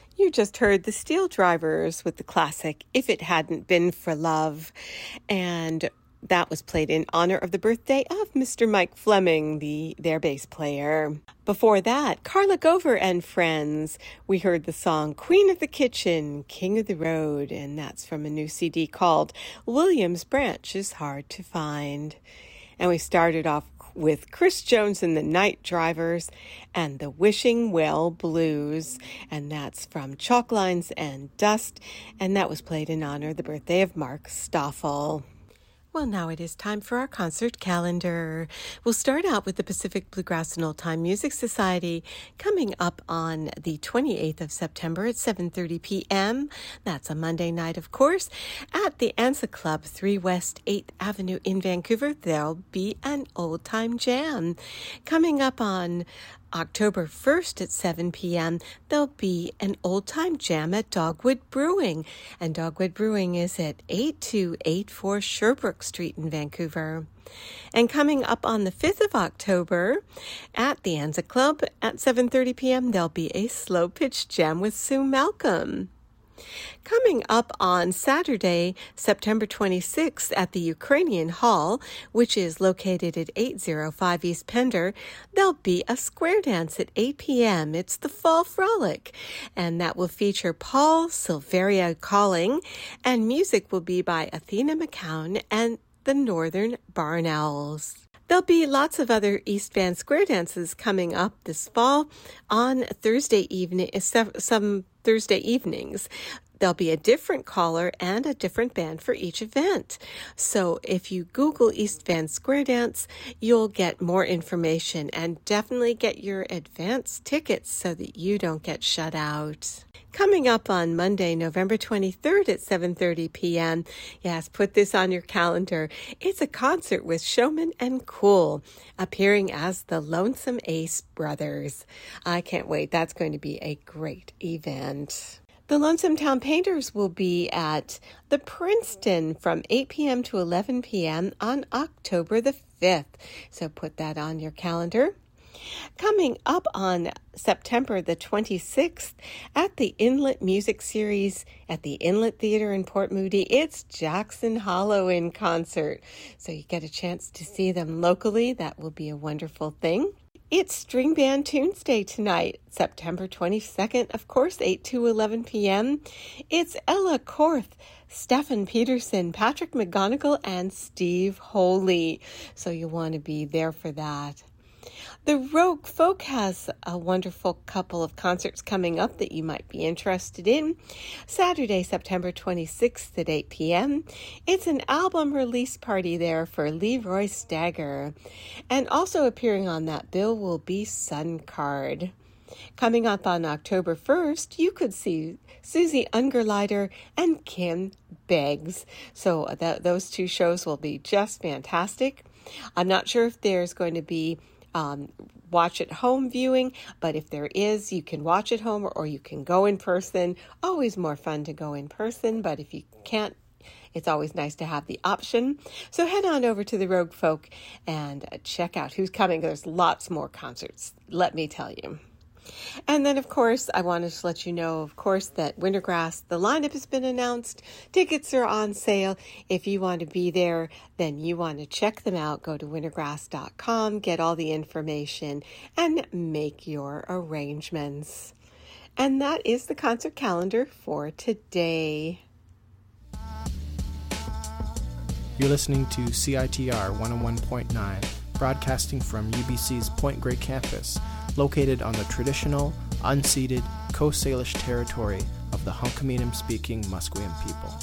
You just heard the Steel Drivers with the classic If It Hadn't Been for Love. And that was played in honor of the birthday of Mr. Mike Fleming, their bass player. Before that, Carla Gover and Friends. We heard the song Queen of the Kitchen, King of the Road, and that's from a new CD called Williams Branch is Hard to Find. And we started off with Chris Jones and the Night Drivers and the Wishing Well Blues, and that's from Chalk Lines and Dust, and that was played in honor of the birthday of Mark Stoffel. Well, now it is time for our concert calendar. We'll start out with the Pacific Bluegrass and Old Time Music Society coming up on the 28th of September at 7:30 p.m. That's a Monday night, of course. At the Anza Club, 3 West 8th Avenue in Vancouver, there'll be an old time jam. Coming up on October 1st at 7 p.m., there'll be an old-time jam at Dogwood Brewing. And Dogwood Brewing is at 8284 Sherbrooke Street in Vancouver. And coming up on the 5th of October at the Anza Club at 7:30 p.m., there'll be a slow pitch jam with Sue Malcolm. Coming up on Saturday, September 26th at the Ukrainian Hall, which is located at 805 East Pender, there'll be a square dance at 8 p.m. It's the Fall Frolic, and that will feature Paul Silveria calling, and music will be by Athena McCown and the Northern Barn Owls. There'll be lots of other East Van square dances coming up this fall on Thursday evening, some Thursday evenings. There'll be a different caller and a different band for each event. So if you Google East Van Square Dance, you'll get more information, and definitely get your advance tickets so that you don't get shut out. Coming up on Monday, November 23rd at 7:30 p.m. Yes, put this on your calendar. It's a concert with Showman and Cool, appearing as the Lonesome Ace Brothers. I can't wait. That's going to be a great event. The Lonesome Town Painters will be at the Princeton from 8 p.m. to 11 p.m. on October the 5th. So put that on your calendar. Coming up on September the 26th at the Inlet Music Series at the Inlet Theater in Port Moody, it's Jackson Hollow in concert. So you get a chance to see them locally. That will be a wonderful thing. It's String Band Tunes Day tonight, September 22nd, of course, 8 to 11 p.m. It's Ella Korth, Stephen Peterson, Patrick McGonigal, and Steve Holy. So you'll want to be there for that. The Rogue Folk has a wonderful couple of concerts coming up that you might be interested in. Saturday, September 26th at 8 p.m. It's an album release party there for Leroy Stagger. And also appearing on that bill will be Sun Card. Coming up on October 1st, you could see Susie Ungerleider and Kim Beggs. So those two shows will be just fantastic. I'm not sure if there's going to be watch at home viewing, but if there is, you can watch at home or you can go in person. Always more fun to go in person, but if you can't, it's always nice to have the option. So head on over to the Rogue Folk and check out who's coming. There's lots more concerts, let me tell you. And then, of course, I wanted to let you know, of course, that Wintergrass, the lineup has been announced. Tickets are on sale. If you want to be there, then you want to check them out. Go to wintergrass.com, get all the information, and make your arrangements. And that is the concert calendar for today. You're listening to CITR 101.9, broadcasting from UBC's Point Grey campus, located on the traditional, unceded Coast Salish territory of the Hunkaminam-speaking Musqueam people.